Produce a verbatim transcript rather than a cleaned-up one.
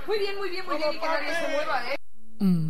Muy bien, muy bien, muy bien. Y que nadie se mueva, ¿eh? Mm.